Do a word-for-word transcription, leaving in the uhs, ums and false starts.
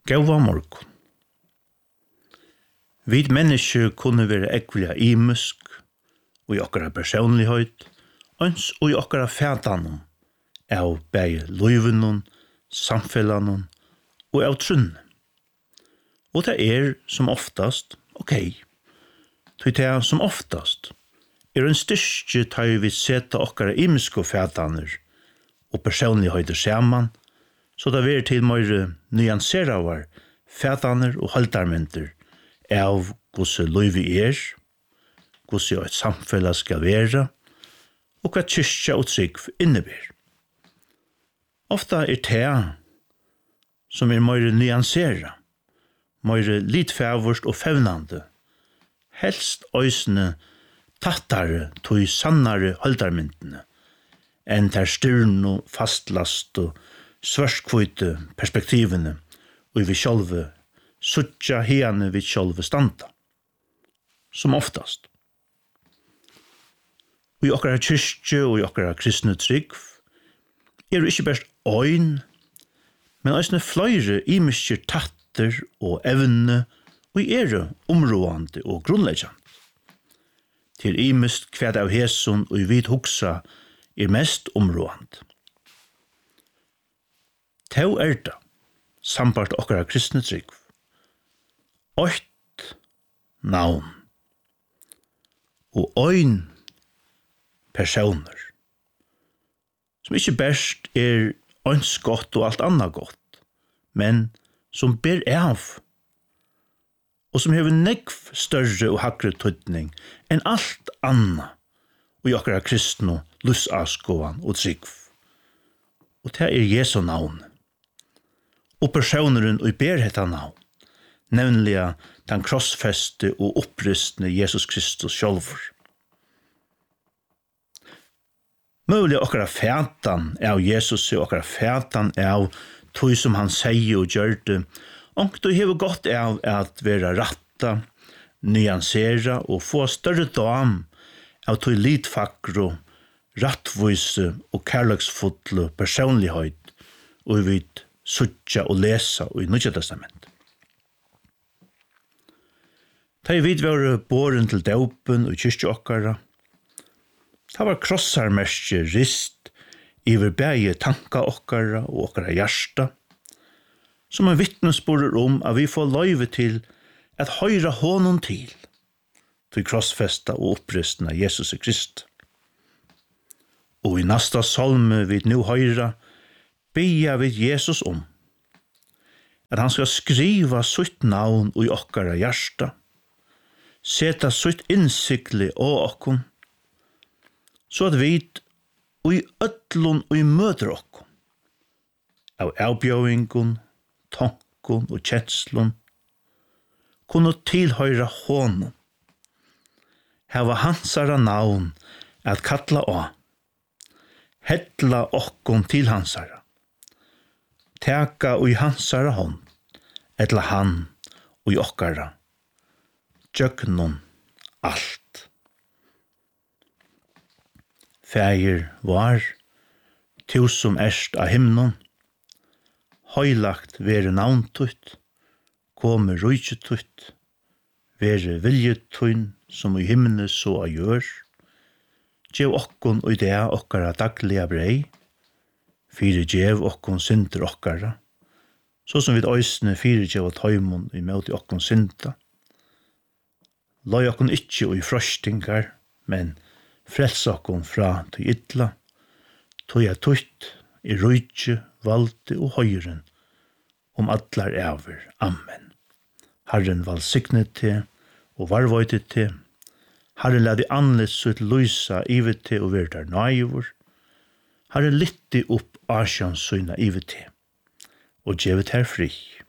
Gåva morgon. Vi mennesker kunne være ekvelig imisk, og i okkara personlighet, øns og i okkara fætanum, av begge løyvenum, samfellanum og av trunn. Og det er som oftast, ok, det er som oftast, er en styrke til vi seta okkara imiske fætaner og personligheter saman, så det er til mer nyanseravar fætaner og haldarmynter av hvordan løyvi er, hvordan et samfellag skal være, og hva kyrkja og trygg inneber. Ofta er det som er mer nyansera, mer litfævorst og fevnande, helst øysene tattare tog sannare haldarmyntene, enn der styrno, fastlast og svarskvite perspektivene, og vi sjálve suttja hene vi sjálve standa, som oftast. Og i okkara kyrkje og i okkara kristne trygg er det ikke best øyn, men eisne fløyre imiskjer tatter og evne, og er det områdande og grunnleggjande. Til imist kvæd av heson og i vid hoksa er mest områdande. Tau er det, sambart okkara kristne trygg, ått navn og øyn personer, som ikke best er øns godt og alt annet godt, men som ber av, og som hever nekv større og hakre tøytning enn alt annet og i okkara kristne lusaskoan og trygg. Og det er Jesu navn. Og personeren og ber hetta navn, nemlig den krossfeste og opprystne Jesus Kristus sjálfur. Mulig okkara fætan av Jesus og okkara fætan av tog som han sier og gjør det, og du hever godt av at være ratta, nyansera og få større dam av tog litfakro, rattvise og kærleksfulle personlighet og vidt suttja og lesa og i Nutja Testament. Da vid var båren til daupen og kyrkje okkara, da var krossarmerskje rist iver begge tanka okkara og okkara hjärsta, som en vittnesbord om at vi får løyve til at høyra honom til, til krossfesta og opprystna Jesus Krist. Og i nasta salme vid nu høyra, bia vid Jesus om, at han skal skriva sitt navn i okkara hjärsta, seta sitt innsikli og okkom, så at vi og i ötlun og i møter okkom, av avbjøvingun, tankun og kjenslun, kunne tilhøyra honom, hava hansara navn at kalla å, hettla okkom til hansara, teka og i hansara hånd, etla han og i okkara, tjøknun alt. Fægir var, tu som erst av himnon, høylagt vere navntutt, komme rujtjututt, vere viljetuinn som i himne så a gjør, gjev okkon og det okkara dagliga brei, fire gjev okkon synder okkara, så som vid øysene fire gjev og tøymon i møte okkon synda. Løy okkon ikkje og i frøstingar, men frels okkon fra til ytla, tog jeg tutt i rujtje, valde og høyren, om atlar ever. Amen. Herren valsigne til, og varvøyte til, Herren lade anlet sutt lysa ivet til og verdar naivor, Herren lytti opp asjan syna ivet til, og gjevet her fri.